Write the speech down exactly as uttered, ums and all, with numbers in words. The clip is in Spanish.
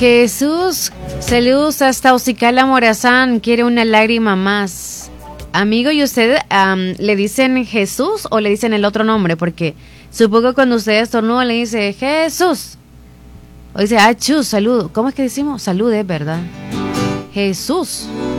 Jesús, saludos hasta Ocicala, Morazán, quiere una lágrima más. Amigo, ¿y usted um, le dicen Jesús o le dicen el otro nombre? Porque supongo que cuando usted estornuda le dice Jesús. O dice, ah, chus, saludo. ¿Cómo es que decimos? Salude, ¿verdad? Jesús.